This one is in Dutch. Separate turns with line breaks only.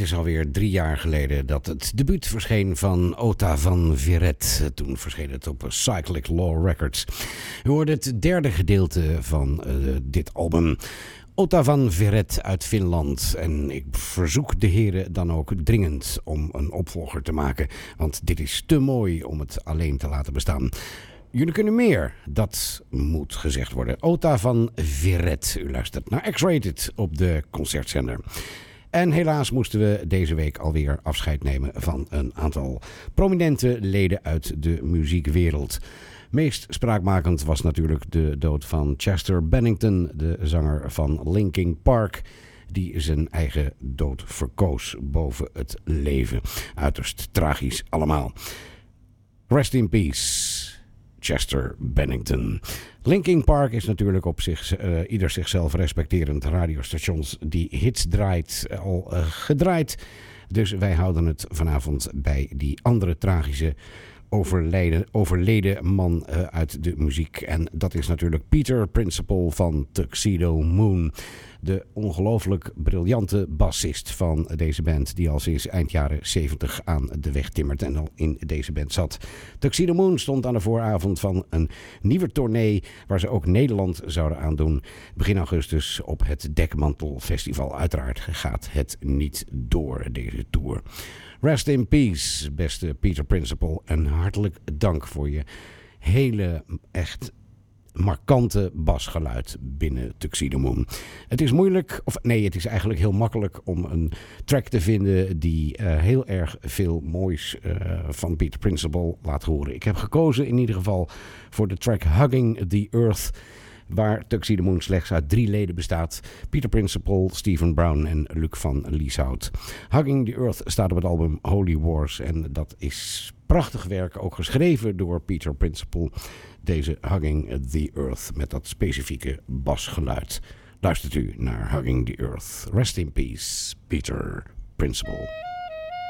is alweer 3 jaar geleden dat het debuut verscheen van Ota van Verret. Toen verscheen het op Cyclic Law Records. U hoorde het derde gedeelte van dit album. Ota van Verret uit Finland. En ik verzoek de heren dan ook dringend om een opvolger te maken. Want dit is te mooi om het alleen te laten bestaan. Jullie kunnen meer, dat moet gezegd worden. Ota van Verret. U luistert naar X-Rated op de concertzender. En helaas moesten we deze week alweer afscheid nemen van een aantal prominente leden uit de muziekwereld. Meest spraakmakend was natuurlijk de dood van Chester Bennington, de zanger van Linkin Park, die zijn eigen dood verkoos boven het leven. Uiterst tragisch allemaal. Rest in peace, Chester Bennington. Linkin Park is natuurlijk op ieder zichzelf respecterend radiostations die hits draait al gedraaid. Dus wij houden het vanavond bij die andere tragische overleden man uit de muziek. En dat is natuurlijk Peter Principle van Tuxedo Moon. De ongelooflijk briljante bassist van deze band, die al sinds eind jaren 70 aan de weg timmert en al in deze band zat. Tuxedo Moon stond aan de vooravond van een nieuwe tournee waar ze ook Nederland zouden aandoen. Begin augustus op het Dekmantel Festival. Uiteraard gaat het niet door, deze tour. Rest in peace, beste Peter Principle. En hartelijk dank voor je hele, echt markante basgeluid binnen Tuxedo Moon. Het is moeilijk, het is eigenlijk heel makkelijk om een track te vinden die heel erg veel moois van Peter Principle laat horen. Ik heb gekozen in ieder geval voor de track Hugging the Earth, waar Tuxedo Moon slechts uit 3 leden bestaat. Peter Principle, Stephen Brown en Luc van Lieshout. Hugging the Earth staat op het album Holy Wars en dat is prachtig werk, ook geschreven door Peter Principle. Deze Hugging the Earth met dat specifieke basgeluid. Luistert u naar Hugging the Earth. Rest in peace, Peter Principle.